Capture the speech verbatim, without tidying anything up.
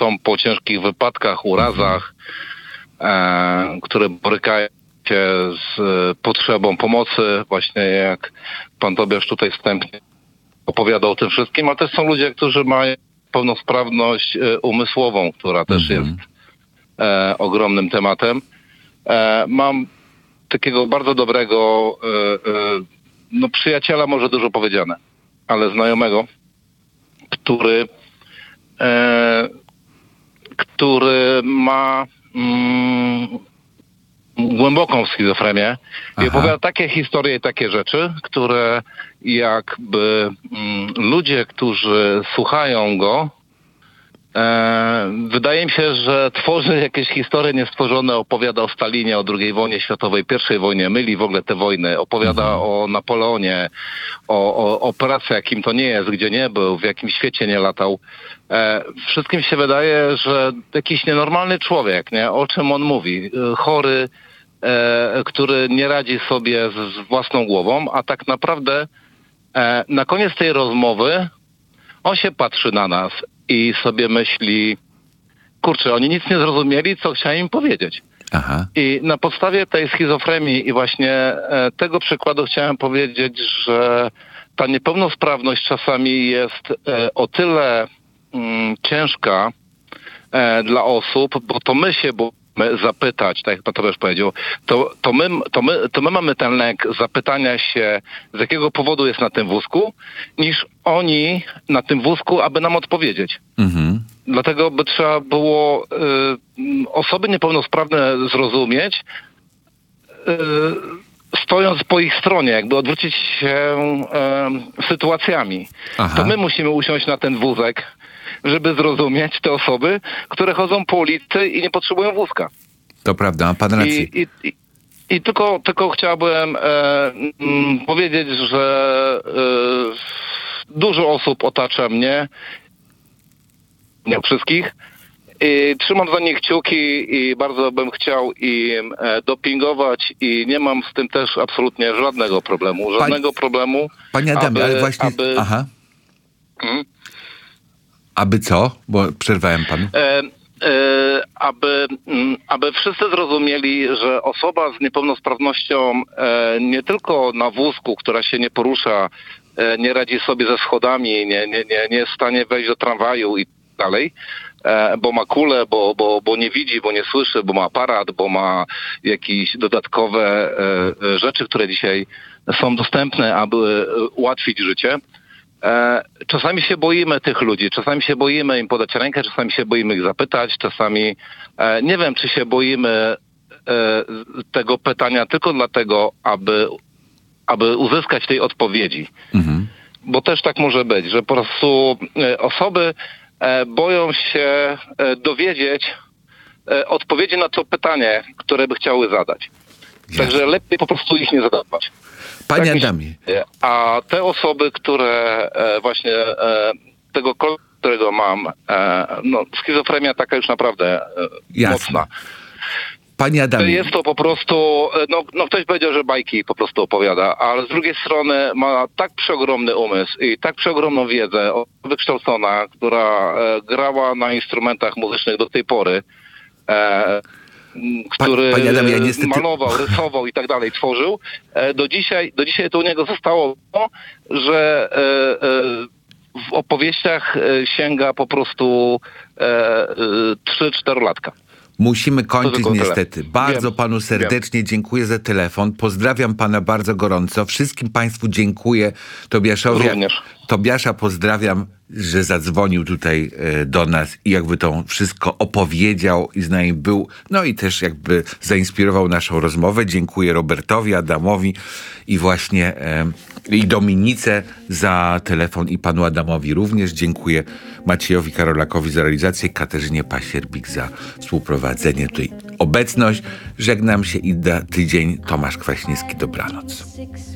są po ciężkich wypadkach, urazach, e, które borykają się z potrzebą pomocy, właśnie jak pan Tobiasz tutaj wstępnie opowiadał o tym wszystkim, ale też są ludzie, którzy mają pełnosprawność e, umysłową, która też Mhm. jest e, ogromnym tematem. E, mam takiego bardzo dobrego e, e, no przyjaciela, może dużo powiedziane, ale znajomego, który e, który ma mm, głęboką schizofrenię i Aha. opowiada takie historie i takie rzeczy, które jakby mm, ludzie, którzy słuchają go, e, wydaje mi się, że tworzy jakieś historie niestworzone, opowiada o Stalinie, o drugiej wojnie światowej, pierwszej wojnie, myli w ogóle te wojny, opowiada Mhm. o Napoleonie, o, o operacji, jakim to nie jest, gdzie nie był, w jakim świecie nie latał. E, wszystkim się wydaje, że jakiś nienormalny człowiek, nie? O czym on mówi? E, chory, e, który nie radzi sobie z, z własną głową, a tak naprawdę e, na koniec tej rozmowy on się patrzy na nas i sobie myśli, kurczę, oni nic nie zrozumieli, co chciałem im powiedzieć. Aha. I na podstawie tej schizofrenii i właśnie e, tego przykładu chciałem powiedzieć, że ta niepełnosprawność czasami jest e, o tyle mm, ciężka e, dla osób, bo to my się boimy zapytać, tak jak pan Tobiasz powiedział, to, to, my, to, my, to my mamy ten lęk zapytania się, z jakiego powodu jest na tym wózku, niż oni na tym wózku, aby nam odpowiedzieć. Mhm. Dlatego by trzeba było y, osoby niepełnosprawne zrozumieć, y, stojąc po ich stronie, jakby odwrócić się y, sytuacjami. Aha. To my musimy usiąść na ten wózek, żeby zrozumieć te osoby, które chodzą po ulicy i nie potrzebują wózka. To prawda, ma pan rację. I, i, i, i tylko, tylko chciałbym e, m, powiedzieć, że e, dużo osób otacza mnie, nie wszystkich, i trzymam za nich kciuki i bardzo bym chciał im e, dopingować i nie mam z tym też absolutnie żadnego problemu. Żadnego problemu. Panie Adamie, aby, ale właśnie... Aby, Aha. hmm? Aby co? Bo przerwałem panu. E, e, aby, m, aby wszyscy zrozumieli, że osoba z niepełnosprawnością e, nie tylko na wózku, która się nie porusza, e, nie radzi sobie ze schodami, nie, nie, nie, nie jest w stanie wejść do tramwaju i tak dalej, e, bo ma kulę, bo, bo, bo nie widzi, bo nie słyszy, bo ma aparat, bo ma jakieś dodatkowe e, rzeczy, które dzisiaj są dostępne, aby ułatwić życie. E, czasami się boimy tych ludzi, czasami się boimy im podać rękę, czasami się boimy ich zapytać, czasami e, nie wiem, czy się boimy e, tego pytania tylko dlatego, aby, aby uzyskać tej odpowiedzi. Mhm. Bo też tak może być, że po prostu e, osoby e, boją się e, dowiedzieć e, odpowiedzi na to pytanie, które by chciały zadać. Jasne. Także lepiej po prostu ich nie zadawać. Panie Tak mi się Adamie, wydaje. A te osoby, które e, właśnie e, tego kolegi, którego mam, e, no schizofrenia taka już naprawdę e, Jasne. mocna. panie To Adamie, jest to po prostu, e, no, no ktoś powiedział, że bajki po prostu opowiada, ale z drugiej strony ma tak przeogromny umysł i tak przeogromną wiedzę, wykształcona, która e, grała na instrumentach muzycznych do tej pory, e, który Panie Adamie, ja niestety- malował, rysował i tak dalej, tworzył. E, Do dzisiaj, do dzisiaj to u niego zostało to, że e, e, w opowieściach e, sięga po prostu trzy cztery latka. musimy kończyć tylko tyle. niestety. Bardzo Wiem, panu serdecznie dziękuję za telefon. Pozdrawiam pana bardzo gorąco. Wszystkim państwu dziękuję. Tobiaszowi, Również. Tobiasza pozdrawiam, że zadzwonił tutaj e, do nas i jakby to wszystko opowiedział i z nami był. No i też jakby zainspirował naszą rozmowę. Dziękuję Robertowi, Adamowi i właśnie e, i Dominice za telefon i panu Adamowi również. Dziękuję Maciejowi Karolakowi za realizację, Katarzynie Pasierbik za współprowadzenie, tutaj obecność. Żegnam się i za tydzień. Tomasz Kwaśniewski, dobranoc.